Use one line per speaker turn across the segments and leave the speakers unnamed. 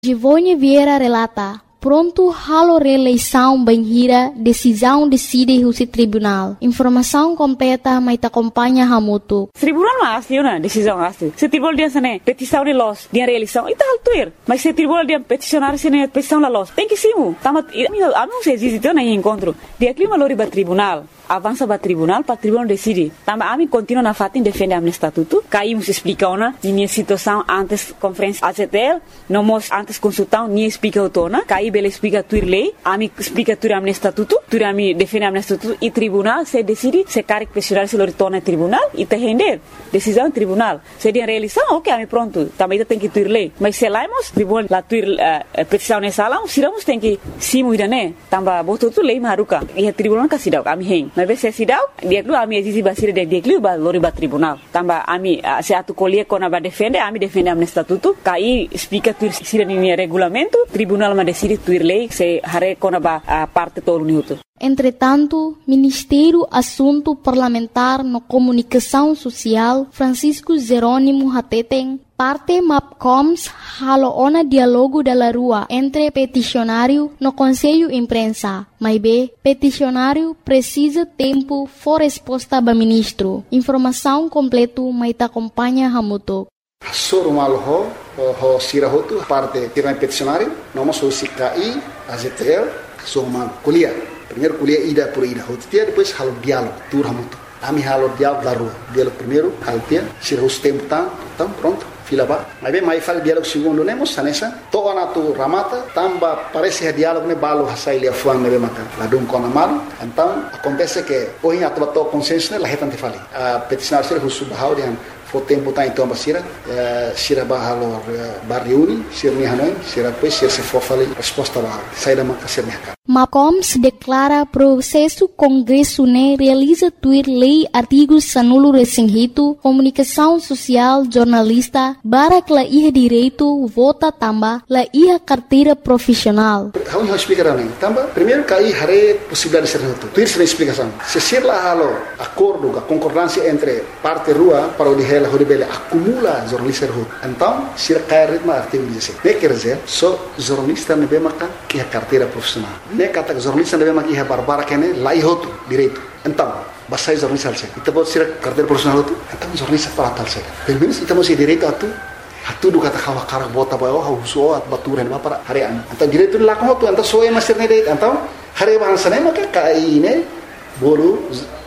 Givone Vieira relata. Pronto, halo reeleição banhira, decisão decide o tribunal. Informação completa, mas te acompanha Hamuto.
Tribunal não asli, né? Decisão asli. Se tribunal dia sana petição de los, dia reeleição, itu hal tuir. Mas se tribunal dia peticionar sana petição la los, tem que simu. Tamat, a não se existe então nem encontro. Dia clima lori ba tribunal. Avança para tribunal decide. Também a mim continua na fatin defende a meu estatuto. Caímos explica ona, minha situação antes conferência ACTL, não mos antes consultão nem explica o tona. Caí bela explica tuir lei, a mim explica tuir a meu estatuto, tuir a mim defende a meu estatuto e tribunal se decide se carga questionar se lori torna tribunal e te render decisão tribunal. Se dia reeleição, ok, a mim pronto, também tem que tuir lei. Mas se laimos tribunal la tuir petição nessa sala, siramos tem que simu ida né. Também botou tu lei maruca e a tribunal kasidau kami heng. Mas se sidau dia dulu ami exisi basira dia dulu ba lori ba tribunal tambah ami se atu colia kona ba defende ami defende am estatuto kai explica tu sira ni regulamento tribunal ma decide tuir lei se hare kona ba parte tolu niuto.
Entretanto, Ministério Assunto Parlamentar no Comunicação Social Francisco Jerônimo Hateten parte MAPCOMS haloona diálogo da rua entre peticionário no Conselho Imprensa. Mas B, peticionário precisa tempo for resposta do ministro. Informação completa, mas te acompanha Hamuto.
Soro malho ho sirahotu parte tirang peticionário, nós somos CKI, AZTL, somos kuliah. Primeiro kuliah ida por ida hotia, depois halo diálogo, tur Hamuto. Ami halo diálogo da rua. Diálogo primeiro, haltia, sirahus tempo então pronto. Fila ba, mas bem mais fala diálogo segundo nemos sanesa, toda na tu ramata, tamba parece que diálogo ne balo hasai lia fuang nebe makan, ladung kona malu, então acontece que hoje atual to consenso ne lahetan te fali, a peticionar ser husu bahau dian fo tempo tá então basira, sira bahalo barriuni, sira ni hanoi, sira depois sira se for fali resposta ba, sai da maka sira nika.
MAPCOMS declara processo Congresso ne realiza tuir lei artigos sanulo resinghito, comunicação social, jornalista, barak la iha direito, vota tamba, la iha carteira profissional.
Hau não explicar nem, tamba, primeiro cai hare possibilidade de ser noto. Tuir sem explicação. Se ser lá halo acordo, a concordância entre parte rua para o dihela horibele acumula jornalista rua. Então, se cai ritmo artigo 16. Ne quer dizer, só jornalista ne bemaka iha carteira profissional. Ne kata jornalista ne bemaka iha barbara kene la ihoto direito. Então, basai jornalista alse. Ita bot sira carteira profissional tu, então jornalista para tal se. Pelo menos ita mo si direito atu. Hatu do kata kawa karak bota ba oh huso at baturan ba para harian. Então direito la ko tu, então soe master ne deit. Então hari bahasa ne maka kai ne bolu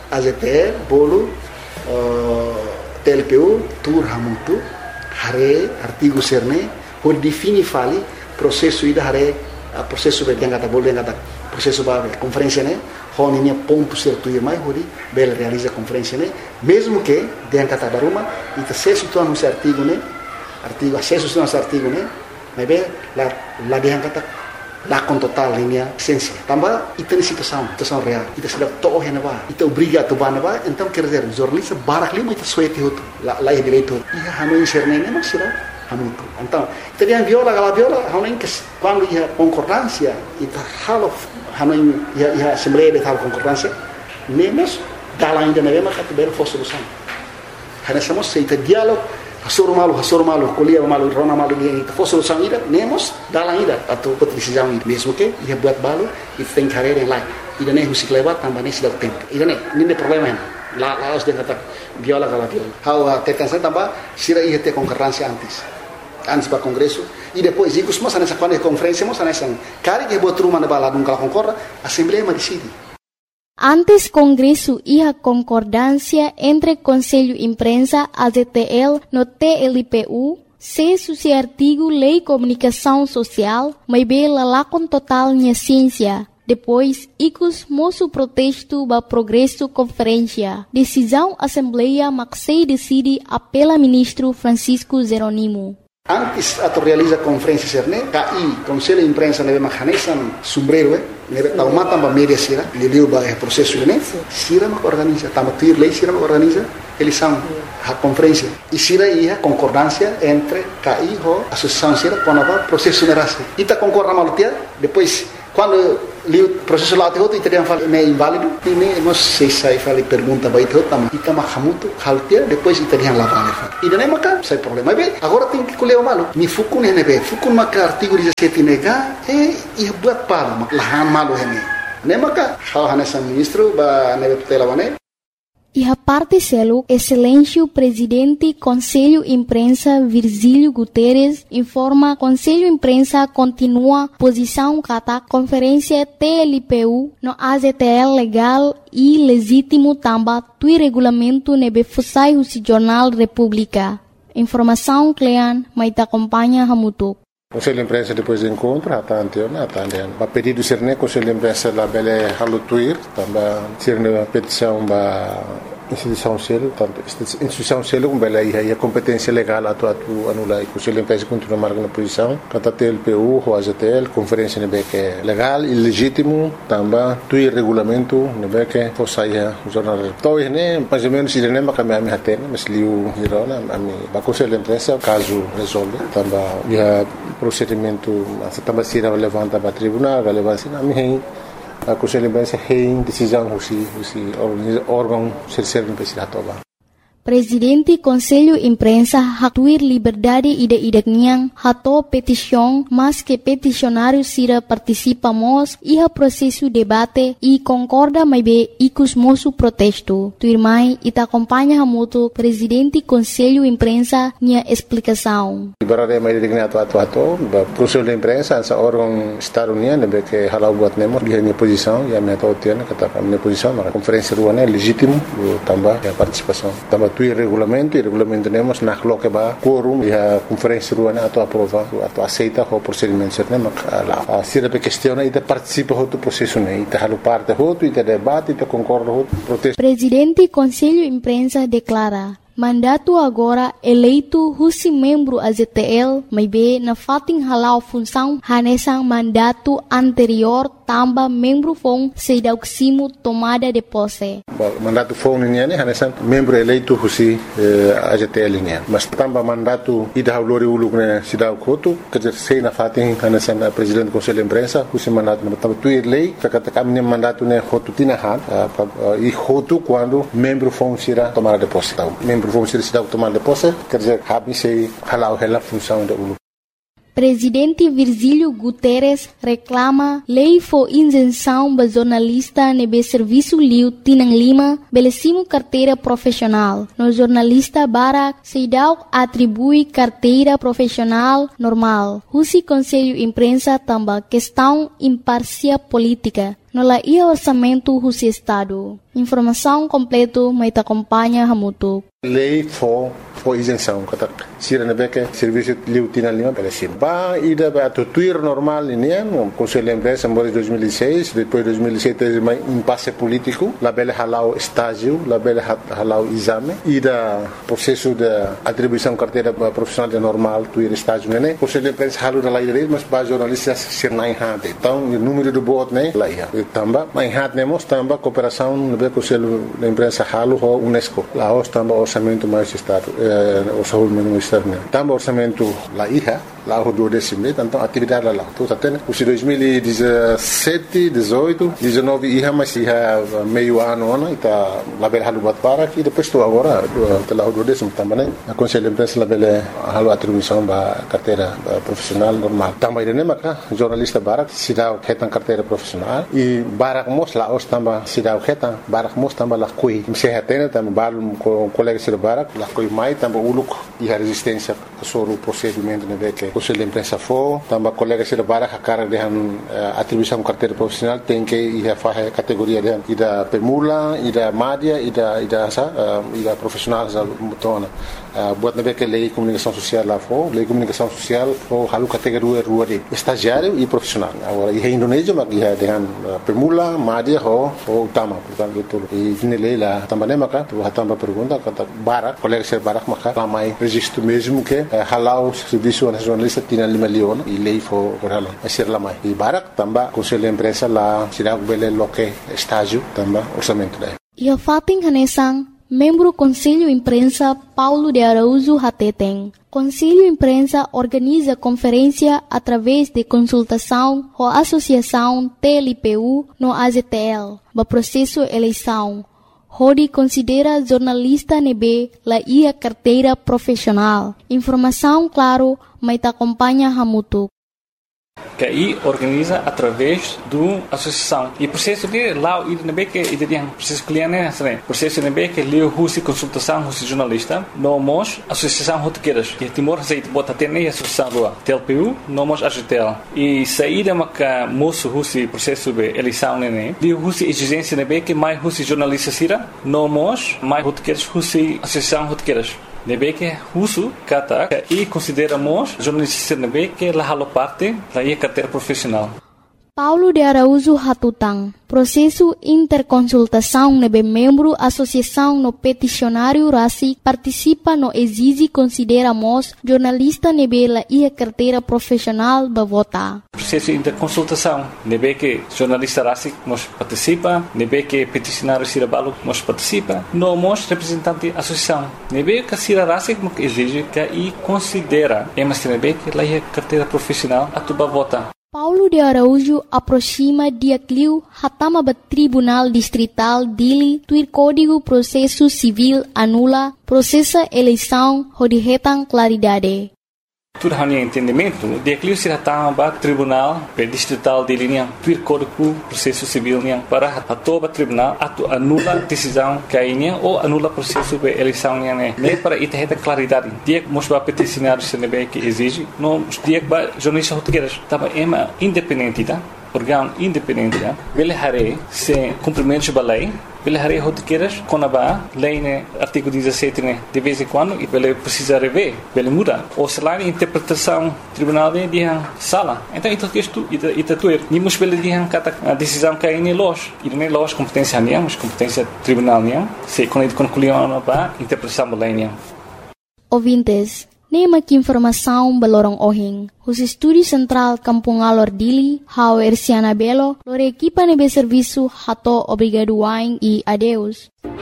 AZT bolu TLPU tur hamutu hare artigo serne ho defini fali processo ida hare processo be kata bolu kata processo ba conferência ne hon ini ponto certo ir mais hori bel realiza conferência ne mesmo que den kata daruma ita se situ anu artigo ne artigo acesso a esse artigo né mas bem lá de kata lá com total linha essência também ita situação real ita sudah toh yang ba ita obriga tu ba ba então quer dizer jornalista barak lima ita suete hotu lá é direito ia hanu inserne ne mas sira hanu então ita dia viola hanu que quando ia concordância ita halo hanu ia assembleia de tal concordância nemos dalam ainda ne mas kat ber for solução hana somos seita diálogo Hasur malu, kuliah malu, rona malu dia itu. For solução ida, nemos dalam ida atau decisão ida. Mesmo que ia buat balu, itu tem carreira yang lain. Ida ne husik lewat tambah ne sudah tempo. Ida ne, ini problema yang la harus dia kata viola kala viola. How tekan saya tambah sira ia te concorrência antes para congresso e depois ikus mas nessa quando conferência mas nessa cari que buat rumah na bala nung kala concorra, assembleia ma decide.
Antes Congresso iha concordância entre Conselho Imprensa, AZTL, no TLPU, se suci artigo Lei Comunicação Social, mas bela lá com total minha ciência. Depois, icus moço protesto ba progresso conferência. Decisão Assembleia Maxei decide apela ministro Francisco Jerônimo.
Antes atau realiza conferência serne, KI, Conselho de Imprensa nebe mahanesan sombrero, nebe taumata ba media sira, liliu ba processo ne, sira mak organiza, tamatir lei sira mak organiza, eleição, a conferência. E sira ia concordância entre KI ho associação sira com a processo nerase. Ita concorda malutia, depois Quando o processo lá outro italiano fala é inválido, e nós sei sai fala pergunta vai ter também e tama hamuto halter depois italiano lá fala e daí maca sai problema bem agora tem que colher o malo ni fukun né bem fukun maca artigo 17 nega e buat para lahan malo né maca how hanessa ministro ba nebe tutela bane.
E a parte selo, excelência presidente Conselho Imprensa Virgílio Guterres informa Conselho Imprensa continua posição kata conferência TLPU no AZTL legal e legítimo tamba tui regulamento nebe fusai o Jornal República. Informação Clean, mas te acompanha Hamutuk.
Conselho de Imprensa depois do encontro, a pedido de ser Conselho de Imprensa la bele halutuir, também ser a petição da instituição selo, tanto instituição selo como bele aí a competência legal atu anula e Conselho de Imprensa continua marcando na posição, kata TLPU ou AZTL, conferência nebe que é legal e legítimo, também tui regulamento nebe que fosse aí o jornal. Então né, mais ou menos se nem mais a minha atena, mas liu hirona a mim, a Conselho de Imprensa caso resolve, também a procedimento também se levanta para tribunal, relevância na minha a Conselho de Imprensa tem decisão o órgão serve para se atobar.
Presidente Conselho Imprensa hatuir liberdade ida-idakniang hato petição, mas que peticionários sira participamos e a processo debate e concorda mais bem icus moço protesto. Tuirmai ita acompanha hamuto Presidente Conselho Imprensa nia explicação.
Liberdade mais idakniang atu Conselho de Imprensa essa órgão estado-união que halau buat nemo di minha posição e a minha totiana kata minha posição na conferência ruana é legítimo também a participação também tu regulamento temos na coloca ba quorum e a conferência ruana atu aprova atu aceita o procedimento certo lá se a questiona e participa do processo né e halu parte e debate e concorda protesto.
Presidente Conselho Imprensa declara mandato agora eleito husi membro AZTL may be na fating halau função hanesang mandato anterior tamba membro fong sedauksimo tomada de posse.
Mandato fong niya ni hanesang membro eleito husi AZTL niya. Mas tamba mandato ida haulori uluk na sidaw koto kajer sei na fating hanesang presidente Conselho de Imprensa husi mandato na tamba tu lei kakata kami mandato na hotu tinahan e hotu quando membro fong sira tomada de posse. Vamos ser cidade tomar de posse, quer dizer, se halau ela função da ULU.
Presidente Virgílio Guterres reclama lei for isenção ba jornalista nebe serviço liu Tinang Lima belesimo carteira profissional. No jornalista Barak Seidau atribui carteira profissional normal. Husi Conselho Imprensa tamba questão imparcial política. No la ia orçamento husi Estado. Informação completo mas te acompanha Hamutuk.
Lei for isenção, kata sira nebeke serviço liu Tinang Lima belesim. Ba ida ba tuir normal ini no Conselho de Imprensa em 2006, depois 2007 teve mais impasse político, la bele halau estágio, la bele halau exame, ida processo de atribuição carteira profissional de normal tuir estágio né. Conselho de Imprensa halu da lei direito, mas ba jornalistas ser na enhate. Então o número de votos né lá ia. Tamba mas enhate nemos tamba cooperação no Conselho de Imprensa halu ho UNESCO. Lá os tamba orçamento mais estado orçamento ministério. Tamba orçamento lá ia, lá o 12º, então atividade lá. Então até os 2017, 18, 19 ia mas ia meio ano né, tá lá bele halu bat para e depois tu agora lá o 12º tamba né. A Conselho de Imprensa lá bele halu atribuição ba carteira profissional normal. Tamba ide né maka jornalista Barak sidau ketan carteira profissional e Barak mos lá os tamba sidau ketan Barak mos tamba lá kui. Se hatena tamba balum com colega sir Barak lá kui mai tamba uluk e a resistência sobre o procedimento né que Conselho de Imprensa for tamba colega sir Barak a cara de atribuição carteira profissional tem que ir a fazer categoria de ida permula ida madia ida profissional za mutona buat nabe que lei comunicação social lá for lei comunicação social for halu categoria rua de estagiário e profissional agora e Indonésia mas ia dengan permula madia ho utama portanto itu e lei lá também maka tu tamba pergunta kata Barak colega ser Barak maka ramai registro mesmo que halau serviço nacionalista tinha 5 milhões e lei for halau ser lamai e Barak tamba Conselho de Imprensa lá sirag bele loke estágio tamba orçamento daí
ia fating hanesang membro Conselho Imprensa Paulo de Araújo Hateteng. Conselho Imprensa organiza conferência através de consultação com a Associação TLPU no AZTL, no processo eleição. Rodi considera jornalista nebe la ia carteira profissional. Informação claro, mas te acompanha Hamutuk.
Que aí organiza através da associação. E o processo de lá o IDNB que o processo cliente é processo IDNB que leu a consultação o jornalista, nós associação rotequeiras. E Timor aceita bota até nem associação do TLPU, nós AGTL. E saída uma que moço o processo de eleição né. Leu a exigência IDNB que mais o jornalista sira, nós mais rotequeiras o associação rotequeiras. Nebe que uso kata e consideramos jornalistas nebe que la halo parte da carteira profissional.
Paulo de Araújo Hatutang, processo interconsultação nebe membro associação no peticionário RACI participa no exige consideramos jornalista nebe la ia carteira profissional ba vota.
Processo interconsultação nebe que jornalista RACI nos participa, nebe que peticionário Cirabalo nos participa, nós representante associação nebe que Cira RACI nos exige que e considera mas nebe que la ia carteira profissional atuba vota.
Paulo de Araújo aproxima dia cliu hatama ba Tribunal Distrital Dili tuir Código Processo Civil anula processa eleição rodihetan claridade.
Tudo hanya entendimento, dia cliu se hatama ba Tribunal Distrital Dili niang tuir Código Processo Civil niang para atoba tribunal atu anula decisão kainya ou anula processo de eleição niang ne para ita claridade. Dia mos ba peticionário se nebe que exige, no dia ba jornalista rotequeiras tava ema independente tá? Órgão independente, ele haré se cumprimentos da lei, ele haré rotequeiras com a lei né artigo 17 né de vez em quando e ele precisa rever, ele muda ou se lá interpretação tribunal de sala. Então isto tuer ni mus ele dihan kata a decisão que é los e nem los competência niang, mas competência tribunal niang, se quando concluiu ba interpretação da lei niang.
Ouvintes, nema que informação balorong ohing. Os estúdios central Kampung Alor Dili, Hao Ersiana Belo, lor equipa nebe serviço hato obrigado wain e adeus.